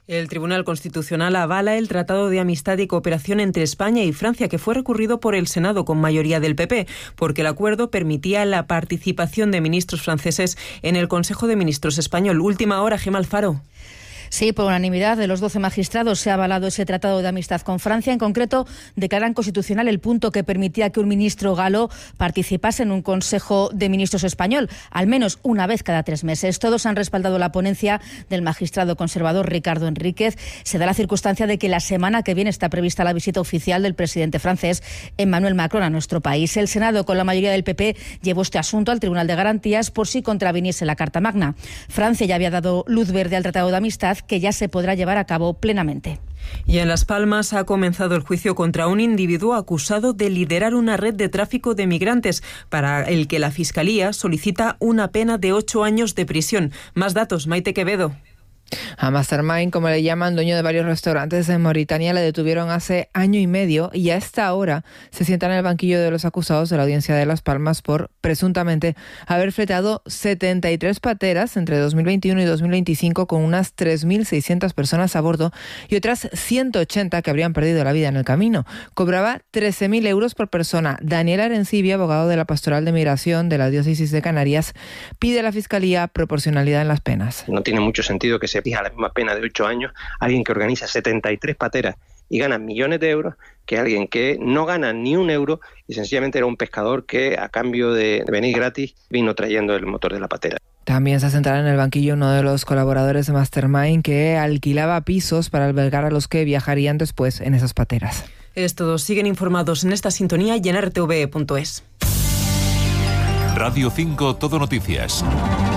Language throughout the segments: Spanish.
El Tribunal Constitucional avala el Tratado de Amistad y Cooperación entre España y Francia, que fue recurrido por el Senado con mayoría del PP, porque el acuerdo permitía la participación de ministros franceses en el Consejo de Ministros español. Última hora, Gemma Alfaro. Sí, por unanimidad de los 12 magistrados se ha avalado ese tratado de amistad con Francia. En concreto, declaran constitucional el punto que permitía que un ministro galo participase en un Consejo de Ministros español, al menos una vez cada 3 meses. Todos han respaldado la ponencia del magistrado conservador Ricardo Enríquez. Se da la circunstancia de que la semana que viene está prevista la visita oficial del presidente francés Emmanuel Macron a nuestro país. El Senado, con la mayoría del PP, llevó este asunto al Tribunal de Garantías por si contraviniese la Carta Magna. Francia ya había dado luz verde al tratado de amistad, que ya se podrá llevar a cabo plenamente. Y en Las Palmas ha comenzado el juicio contra un individuo acusado de liderar una red de tráfico de migrantes, para el que la Fiscalía solicita una pena de 8 años de prisión. Más datos, Maite Quevedo. A Mastermind, como le llaman, dueño de varios restaurantes en Mauritania, le detuvieron hace año y medio y a esta hora se sienta en el banquillo de los acusados de la Audiencia de Las Palmas por, presuntamente, haber fletado 73 pateras entre 2021 y 2025 con unas 3.600 personas a bordo y otras 180 que habrían perdido la vida en el camino. Cobraba 13.000 euros por persona. Daniel Arencibia, abogado de la Pastoral de Migración de la Diócesis de Canarias, pide a la Fiscalía proporcionalidad en las penas. No tiene mucho sentido que se fija la misma pena de 8 años a alguien que organiza 73 pateras y gana millones de euros que alguien que no gana ni un euro y sencillamente era un pescador que a cambio de venir gratis vino trayendo el motor de la patera. También se sentará en el banquillo uno de los colaboradores de Mastermind que alquilaba pisos para albergar a los que viajarían después en esas pateras. Es todo. Siguen informados en esta sintonía y en rtv.es. Radio 5 Todo Noticias.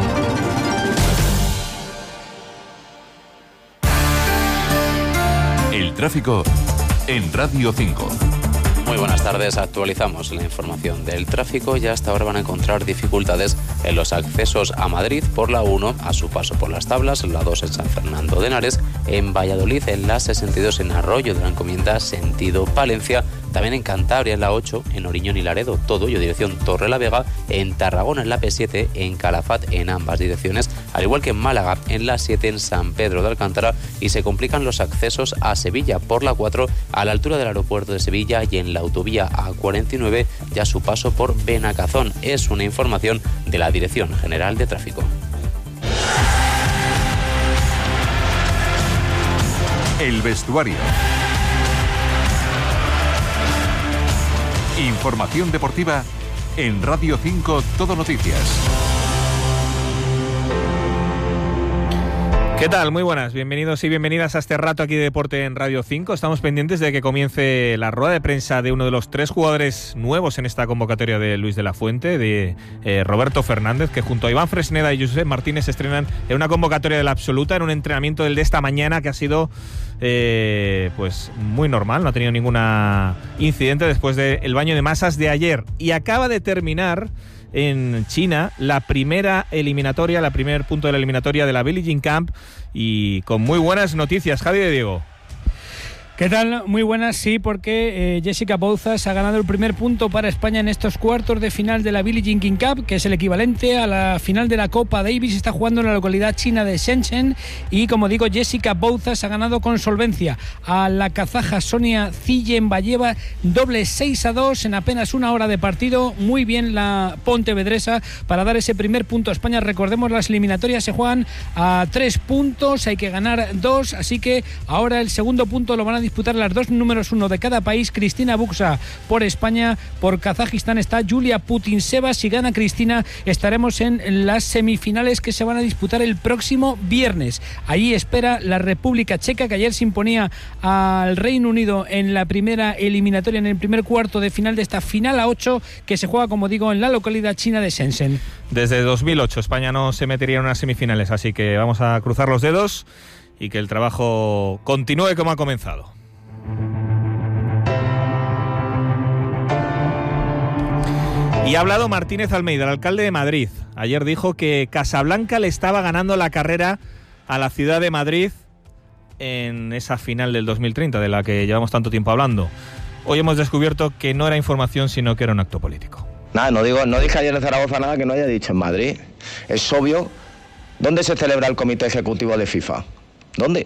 El tráfico en Radio 5. Muy buenas tardes, actualizamos la información del tráfico y hasta ahora van a encontrar dificultades en los accesos a Madrid por la 1 a su paso por Las Tablas, la 2 en San Fernando de Henares, en Valladolid en la 62 en Arroyo de la Encomienda sentido Palencia, también en Cantabria en la 8, en Oriñón y Laredo, todo ello dirección Torrelavega, en Tarragona en la P7, en Calafat en ambas direcciones, al igual que en Málaga en la 7 en San Pedro de Alcántara y se complican los accesos a Sevilla por la 4 a la altura del aeropuerto de Sevilla y en la autovía A49 ya su paso por Benacazón. Es una información de la Dirección General de Tráfico. El vestuario. Información deportiva en Radio 5 Todo Noticias. ¿Qué tal? Muy buenas, bienvenidos y bienvenidas a este rato aquí de deporte en Radio 5. Estamos pendientes de que comience la rueda de prensa de uno de los 3 jugadores nuevos en esta convocatoria de Luis de la Fuente, de Roberto Fernández, que junto a Iván Fresneda y Josep Martínez se estrenan en una convocatoria de la absoluta, en un entrenamiento del de esta mañana que ha sido pues muy normal, no ha tenido ningún incidente después del baño de masas de ayer y acaba de terminar en China la primera eliminatoria, la primer punto de la eliminatoria de la Billie Jean Camp y con muy buenas noticias. Javi de Diego. ¿Qué tal? Muy buenas, sí, porque Jessica Bouzas ha ganado el primer punto para España en estos cuartos de final de la Billie Jean King Cup, que es el equivalente a la final de la Copa Davis. Está jugando en la localidad china de Shenzhen y, como digo, Jessica Bouzas ha ganado con solvencia a la kazaja Sonia Zillenbayeva, doble 6-2 en apenas una hora de partido. Muy bien la pontevedresa para dar ese primer punto a España. Recordemos, las eliminatorias se juegan a 3 puntos, hay que ganar 2, así que ahora el segundo punto lo van a disputar las 2 números 1 de cada país. Cristina Buxa por España, por Kazajistán está Julia Putintseva. Si gana Cristina estaremos en las semifinales que se van a disputar el próximo viernes. Allí espera la República Checa, que ayer se imponía al Reino Unido en la primera eliminatoria, en el primer cuarto de final de esta final a 8 que se juega, como digo, en la localidad china de Shenzhen. Desde 2008 España no se metería en unas semifinales, así que vamos a cruzar los dedos y que el trabajo continúe como ha comenzado. Y ha hablado Martínez Almeida, el alcalde de Madrid. Ayer dijo que Casablanca le estaba ganando la carrera a la ciudad de Madrid en esa final del 2030, de la que llevamos tanto tiempo hablando. Hoy hemos descubierto que no era información, sino que era un acto político. Nada, no dije ayer en Zaragoza nada que no haya dicho en Madrid. Es obvio. ¿Dónde se celebra el comité ejecutivo de FIFA? ¿Dónde?